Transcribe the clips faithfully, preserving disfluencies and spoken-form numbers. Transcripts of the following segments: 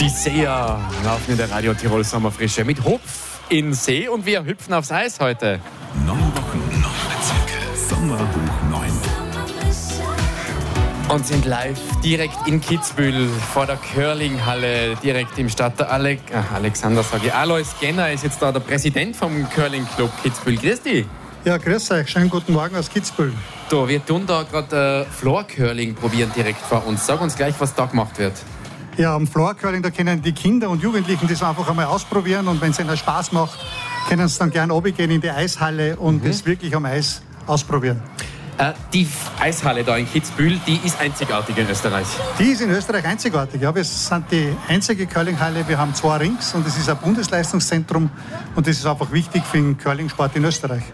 Die Seher laufen in der Radio Tirol Sommerfrische mit Hupf in See und wir hüpfen aufs Eis heute. Neun Wochen, neun Bezirke, Sommer hoch neun. Und sind live direkt in Kitzbühel vor der Curlinghalle, direkt im Stadt. Der Ale- Ach, Alexander, sage ich. Alois Genner ist jetzt da der Präsident vom Curling-Club Kitzbühel. Grüß dich. Ja, grüß euch. Schönen guten Morgen aus Kitzbühel. Du, wir tun da gerade äh, Floor-Curling probieren direkt vor uns. Sag uns gleich, was da gemacht wird. Ja, am Floor-Curling, da können die Kinder und Jugendlichen das einfach einmal ausprobieren und wenn es ihnen Spaß macht, können sie dann gerne runtergehen in die Eishalle und Mhm. das wirklich am Eis ausprobieren. Äh, die Eishalle da in Kitzbühel, die ist einzigartig in Österreich. Die ist in Österreich einzigartig. Ja, wir sind die einzige Curlinghalle. Wir haben zwei Rings und es ist ein Bundesleistungszentrum und das ist einfach wichtig für den Curlingsport in Österreich.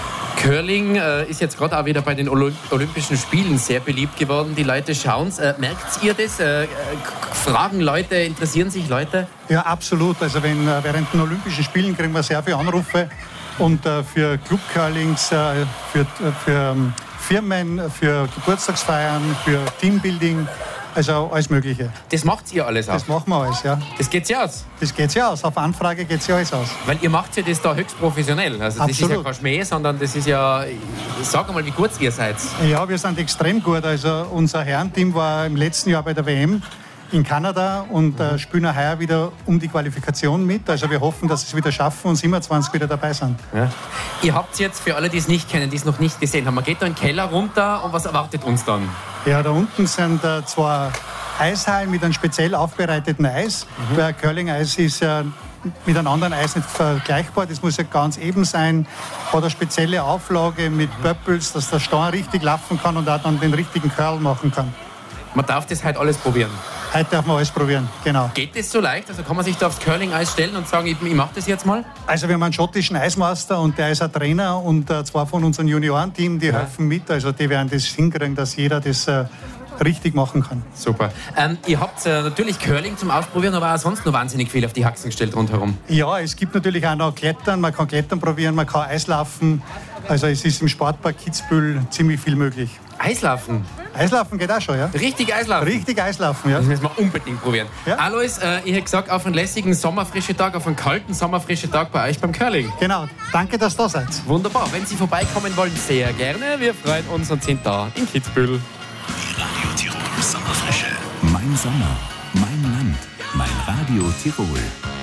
Curling äh, ist jetzt gerade auch wieder bei den Olymp- Olympischen Spielen sehr beliebt geworden. Die Leute schauen es. Äh, merkt ihr das? Äh, äh, fragen Leute, interessieren sich Leute? Ja, absolut. Also wenn, äh, während den Olympischen Spielen kriegen wir sehr viele Anrufe und äh, für Club-Curlings, äh, für, für ähm, Firmen, für Geburtstagsfeiern, für Teambuilding, also alles Mögliche. Das macht ihr alles auch? Das machen wir alles, ja. Das geht ja aus? Das geht ja aus. Auf Anfrage geht ja alles aus. Weil ihr macht ja das da höchst professionell. Also das Absolut. ist ja kein Schmäh, sondern das ist ja... Sag mal, wie gut ihr seid. Ja, wir sind extrem gut. Also unser Herrenteam war im letzten Jahr bei der W M in Kanada und äh, spielen auch heuer wieder um die Qualifikation mit. Also wir hoffen, dass sie es wieder schaffen und siebenundzwanzig wieder dabei sind. Ja. Ihr habt jetzt, für alle, die es nicht kennen, die es noch nicht gesehen haben, man geht da in den Keller runter und was erwartet uns dann? Ja, da unten sind äh, zwei Eishallen mit einem speziell aufbereiteten Eis. Mhm. Weil Curling-Eis ist ja mit einem anderen Eis nicht vergleichbar. Das muss ja ganz eben sein. Hat eine spezielle Auflage mit Böppels, dass der Stein richtig laufen kann und auch dann den richtigen Curl machen kann. Man darf das halt alles probieren. Heute darf man alles probieren, genau. Geht das so leicht? Also kann man sich da aufs Curling-Eis stellen und sagen, ich, ich mache das jetzt mal? Also wir haben einen schottischen Eismaster und der ist ein Trainer und äh, zwei von unserem Juniorenteam, die ja. helfen mit. Also die werden das hinkriegen, dass jeder das äh, richtig machen kann. Super. Ähm, ihr habt äh, natürlich Curling zum Ausprobieren, aber auch sonst noch wahnsinnig viel auf die Haxen gestellt rundherum. Ja, es gibt natürlich auch noch Klettern. Man kann Klettern probieren, man kann Eislaufen. Also es ist im Sportpark Kitzbühel ziemlich viel möglich. Eislaufen? Eislaufen geht auch schon, ja. Richtig Eislaufen? Richtig Eislaufen, ja. Das müssen wir unbedingt probieren. Ja. Alois, äh, ich hätte gesagt, auf einen lässigen sommerfrischen Tag, auf einen kalten sommerfrischen Tag bei euch beim Curling. Genau. Danke, dass ihr da seid. Wunderbar. Wenn Sie vorbeikommen wollen, sehr gerne. Wir freuen uns und sind da in Kitzbühel. Radio Tirol Sommerfrische. Mein Sommer, mein Land, mein Radio Tirol.